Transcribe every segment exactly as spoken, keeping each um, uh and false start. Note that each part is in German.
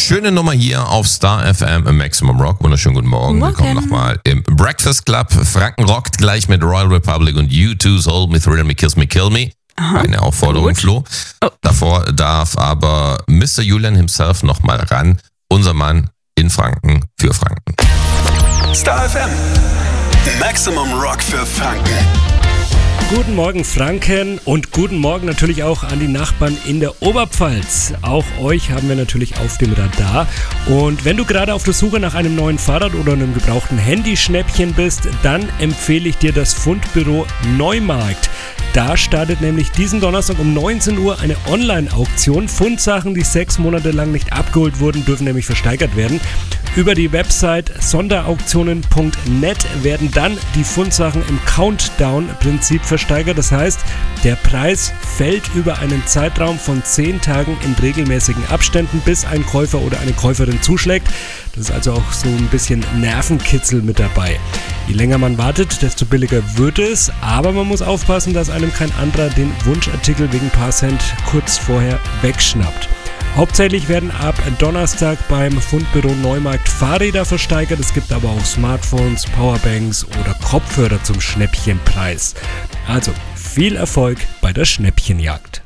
Schöne Nummer hier auf Star F M im Maximum Rock. Wunderschönen guten Morgen. Morgen. Willkommen nochmal im Breakfast Club. Franken rockt gleich mit Royal Republic und U two's Hold Me, Thrill Me, Kiss Me, Kill Me. Aha. Eine Aufforderung, Gut. Flo. Oh. Davor darf aber Mister Julian himself nochmal ran. Unser Mann in Franken für Franken. Star F M. Maximum Rock für Franken. Guten Morgen Franken und guten Morgen natürlich auch an die Nachbarn in der Oberpfalz. Auch euch haben wir natürlich auf dem Radar. Und wenn du gerade auf der Suche nach einem neuen Fahrrad oder einem gebrauchten Handyschnäppchen bist, dann empfehle ich dir das Fundbüro Neumarkt. Da startet nämlich diesen Donnerstag um neunzehn Uhr eine Online-Auktion. Fundsachen, die sechs Monate lang nicht abgeholt wurden, dürfen nämlich versteigert werden. Über die Website sonderauktionen punkt net werden dann die Fundsachen im Countdown-Prinzip versteigert. Das heißt, der Preis fällt über einen Zeitraum von zehn Tagen in regelmäßigen Abständen, bis ein Käufer oder eine Käuferin zuschlägt. Das ist also auch so ein bisschen Nervenkitzel mit dabei. Je länger man wartet, desto billiger wird es, aber man muss aufpassen, dass einem kein anderer den Wunschartikel wegen ein paar Cent kurz vorher wegschnappt. Hauptsächlich werden ab Donnerstag beim Fundbüro Neumarkt Fahrräder versteigert. Es gibt aber auch Smartphones, Powerbanks oder Kopfhörer zum Schnäppchenpreis. Also viel Erfolg bei der Schnäppchenjagd.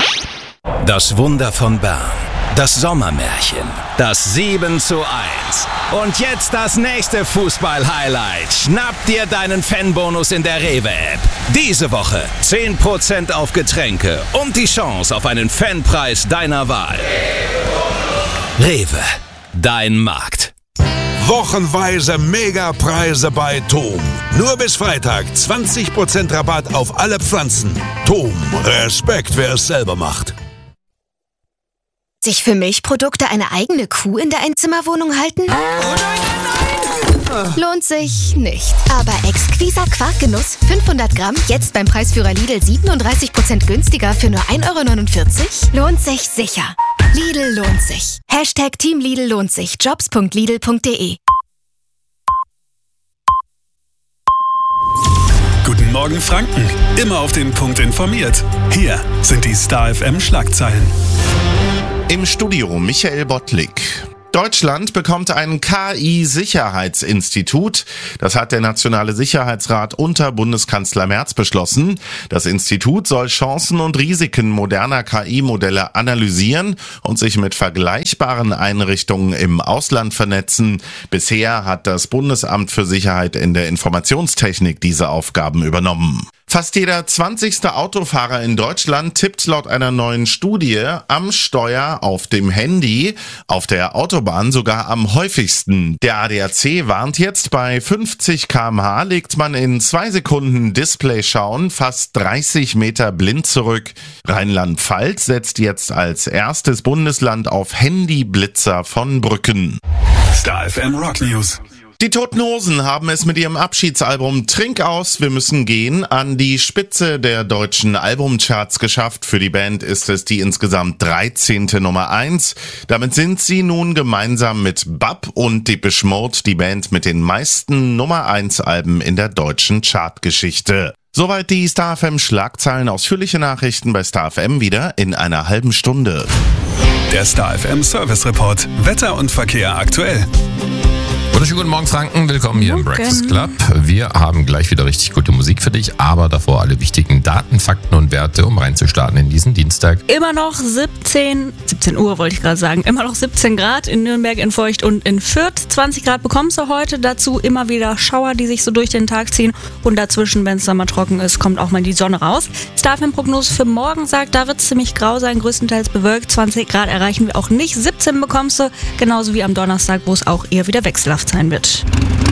Das Wunder von Bern. Das Sommermärchen. Das sieben zu eins. Und jetzt das nächste Fußball-Highlight. Schnapp dir deinen Fanbonus in der Rewe-App. Diese Woche zehn Prozent auf Getränke und die Chance auf einen Fanpreis deiner Wahl. Rewe, dein Markt. Wochenweise Megapreise bei Tom. Nur bis Freitag zwanzig Prozent Rabatt auf alle Pflanzen. Tom, Respekt, wer es selber macht. Sich für Milchprodukte eine eigene Kuh in der Einzimmerwohnung halten? Lohnt sich nicht. Aber exquiser Quarkgenuss, fünfhundert Gramm, jetzt beim Preisführer Lidl siebenunddreißig Prozent günstiger für nur ein Euro neunundvierzig? Lohnt sich sicher. Lidl lohnt sich. Hashtag Team Lidl lohnt sich. jobs punkt lidl punkt de. Guten Morgen Franken. Immer auf den Punkt informiert. Hier sind die Star F M Schlagzeilen. Im Studio Michael Bottlik. Deutschland bekommt ein K I-Sicherheitsinstitut. Das hat der Nationale Sicherheitsrat unter Bundeskanzler Merz beschlossen. Das Institut soll Chancen und Risiken moderner K I-Modelle analysieren und sich mit vergleichbaren Einrichtungen im Ausland vernetzen. Bisher hat das Bundesamt für Sicherheit in der Informationstechnik diese Aufgaben übernommen. Fast jeder zwanzigste Autofahrer in Deutschland tippt laut einer neuen Studie am Steuer auf dem Handy, auf der Autobahn sogar am häufigsten. Der A D A C warnt jetzt, bei fünfzig Kilometer pro Stunde legt man in zwei Sekunden Display schauen fast dreißig Meter blind zurück. Rheinland-Pfalz setzt jetzt als erstes Bundesland auf Handyblitzer von Brücken. Star F M Rock News. Die Toten Hosen haben es mit ihrem Abschiedsalbum Trink aus, wir müssen gehen an die Spitze der deutschen Albumcharts geschafft. Für die Band ist es die insgesamt dreizehnte Nummer eins. Damit sind sie nun gemeinsam mit B A P und Depeche Mode die Band mit den meisten Nummer eins Alben in der deutschen Chartgeschichte. Soweit die Star F M Schlagzeilen. Ausführliche Nachrichten bei Star F M wieder in einer halben Stunde. Der Star F M Service Report. Wetter und Verkehr aktuell. Wunderschönen guten Morgen, Franken. Willkommen hier im Morgen. Breakfast Club. Wir haben gleich wieder richtig gute Musik für dich, aber davor alle wichtigen Daten, Fakten und Werte, um reinzustarten in diesen Dienstag. Immer noch siebzehn, siebzehn Uhr wollte ich gerade sagen, immer noch siebzehn Grad in Nürnberg, in Feucht und in Fürth. zwanzig Grad bekommst du heute, dazu immer wieder Schauer, die sich so durch den Tag ziehen und dazwischen, wenn es dann mal trocken ist, kommt auch mal die Sonne raus. Star F M-Prognose für morgen sagt, da wird es ziemlich grau sein, größtenteils bewölkt, zwanzig Grad erreichen wir auch nicht, siebzehn bekommst du, genauso wie am Donnerstag, wo es auch eher wieder wechselhaft sein wird.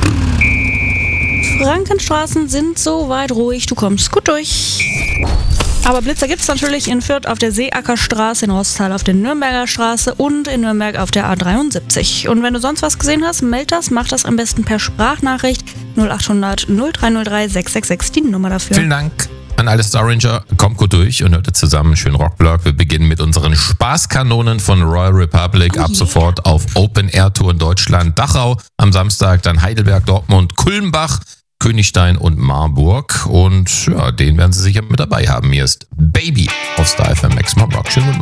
Frankenstraßen sind soweit ruhig, du kommst gut durch. Aber Blitzer gibt es natürlich in Fürth auf der Seeackerstraße, in Rostal auf der Nürnberger Straße und in Nürnberg auf der A dreiundsiebzig. Und wenn du sonst was gesehen hast, meld das, mach das am besten per Sprachnachricht. null achthundert null drei null drei sechs sechs sechs, die Nummer dafür. Vielen Dank an alle Star Ranger. Kommt gut durch und hört jetzt zusammen einen schönen Rockblock. Wir beginnen mit unseren Spaßkanonen von Royal Republic. Oh Ab yeah. sofort auf Open Air Tour in Deutschland, Dachau. Am Samstag dann Heidelberg, Dortmund, Kulmbach, Königstein und Marburg. Und ja, den werden Sie sicher mit dabei haben. Hier ist Baby auf Star F M Maximum Rock. Schönen guten Morgen.